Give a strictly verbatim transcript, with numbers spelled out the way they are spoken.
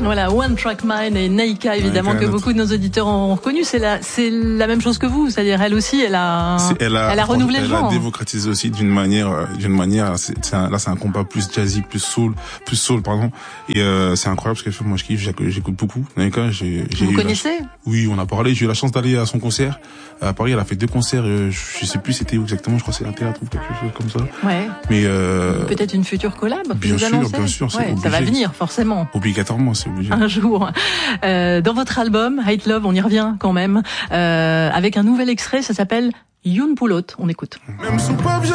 Voilà, One Track Mind et Naika, évidemment, Naika, que beaucoup de nos auditeurs ont reconnu. C'est la, c'est la même chose que vous. C'est-à-dire, elle aussi, elle a, elle a, elle a renouvelé elle le genre. Elle a démocratisé aussi d'une manière, d'une manière, c'est, c'est un, là, c'est un combat plus jazzy, plus soul, plus soul, pardon. Et, euh, c'est incroyable ce qu'elle fait. Moi, je kiffe, j'écoute beaucoup. Naika, j'ai, j'ai Vous connaissez? La, oui, on a parlé. J'ai eu la chance d'aller à son concert. À Paris, elle a fait deux concerts. Euh, je sais plus c'était où exactement. Je crois que c'est un théâtre ou quelque chose comme ça. Ouais. Mais, euh, peut-être une future collab. Bien sûr, annoncez. bien sûr. Ouais, ça va venir, forcément. Obligatoirement, c'est obligé. Un jour. Euh, dans votre album, Hate Love, on y revient quand même, euh, avec un nouvel extrait, ça s'appelle Youn Poulot. On écoute. Même sous